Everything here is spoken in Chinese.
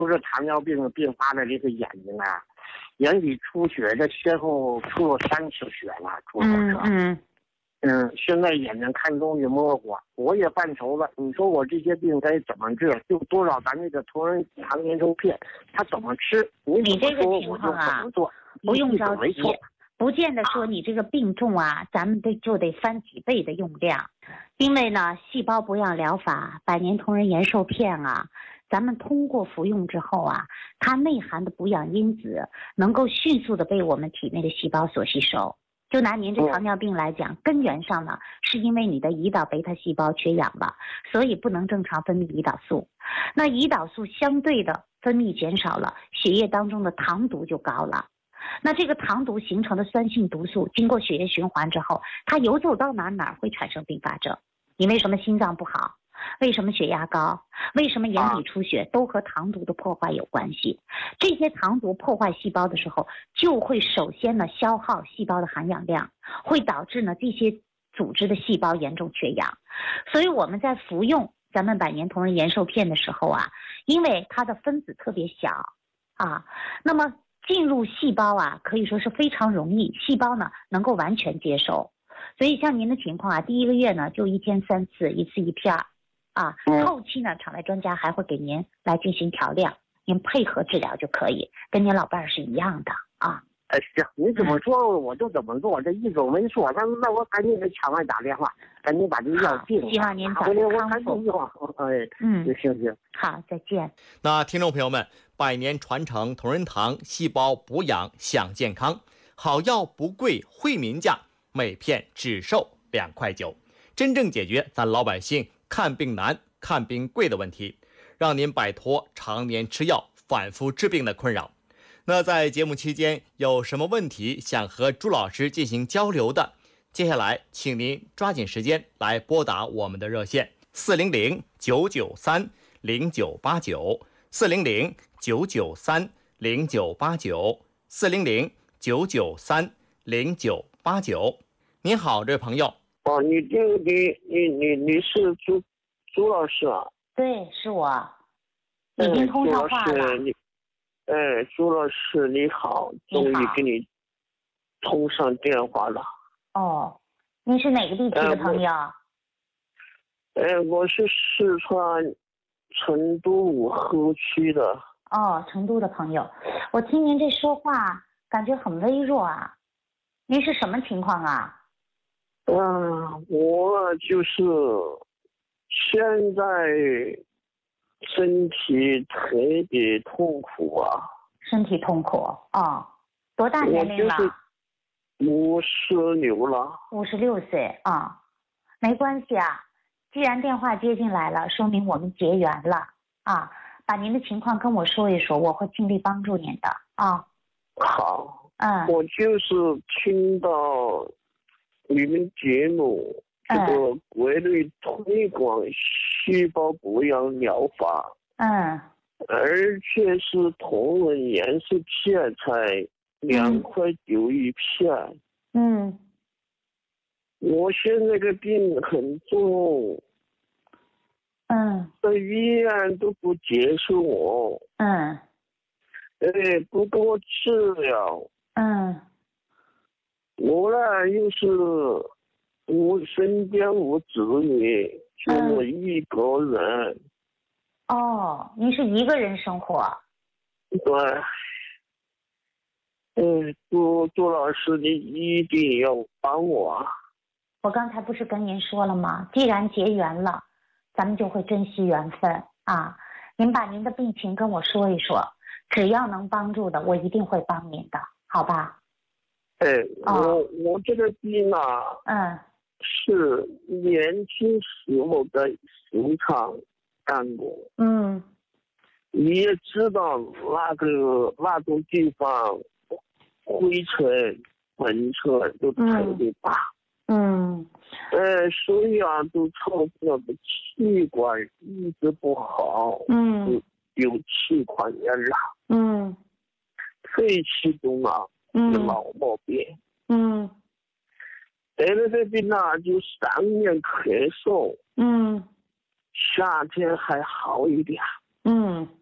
不是糖尿病并发的这个眼睛啊，眼底出血，这先后出了3次血了，朱老师。现在眼睛看东西模糊，我也犯愁了。你说我这些病该怎么治？就多少咱这个同仁堂延寿片，他怎么吃？ 你这个情况啊，不用着急，不见得说你这个病重啊，咱们就得翻几倍的用量。因为呢，细胞补养疗法百年同仁延寿片啊，咱们通过服用之后啊，它内含的补养因子能够迅速的被我们体内的细胞所吸收。就拿您这糖尿病来讲，根源上呢，是因为你的胰岛贝塔细胞缺氧了，所以不能正常分泌胰岛素。那胰岛素相对的分泌减少了，血液当中的糖毒就高了。那这个糖毒形成的酸性毒素，经过血液循环之后，它游走到哪会产生并发症。你为什么心脏不好？为什么血压高？为什么眼底出血？都和糖毒的破坏有关系。这些糖毒破坏细胞的时候，就会首先呢消耗细胞的含氧量，会导致呢这些组织的细胞严重缺氧。所以我们在服用咱们百年同仁延寿片的时候啊，因为它的分子特别小啊，那么进入细胞啊可以说是非常容易，细胞呢能够完全接受。所以像您的情况啊，第1个月呢就1天3次，1次1片啊，后期呢场外专家还会给您来进行调量，您配合治疗就可以，跟您老伴儿是一样的啊。 行，你怎么说我就怎么做，这一走没错。那我赶紧给场外打电话，赶紧把这药定了。 希望您早日康复。 行， 好，再见。 那听众朋友们，百年传承同仁堂细胞补养享健康，好药不贵，惠民价，每片只售2块9，真正解决咱老百姓看病难、看病贵的问题，让您摆脱常年吃药、反复治病的困扰。那在节目期间有什么问题想和朱老师进行交流的，接下来请您抓紧时间来拨打我们的热线400-993-0989，400-993-0989。您好，这位朋友。 你是朱老师啊？ 对，是我。已经通上话了。 朱老师你好，终于给你通上电话了。 您是哪个地区的朋友？ 我是四川成都武侯区的。 成都的朋友，我听您这说话感觉很微弱啊，您是什么情况啊？ 我就是现在身体特别痛苦啊。 身体痛苦多大年龄了 ？56了。 56岁啊，没关系啊。既然电话接进来了，说明我们结缘了啊。把您的情况跟我说一说，我会尽力帮助您的啊。 好。我就是听到你们节目这个国内推广细胞补养疗法，而且是同仁延寿片才2块9一片。我现在这个病很重，在医院都不接受我，不给我治疗。我呢又是我身边无子女，就我一个人。 您是一个人生活？ 对。朱老师，你一定要帮我。 我刚才不是跟您说了吗？既然结缘了，咱们就会珍惜缘分啊。您把您的病情跟我说一说，只要能帮助的，我一定会帮您的，好吧？ 我这个病啊，是年轻时候的刑场干过。你也知道那种地方灰尘粉尘都特别大。所以啊，都造成了气管一直不好。有气管炎了。肺气中是老毛病。得了这病就3年咳嗽。夏天还好一点。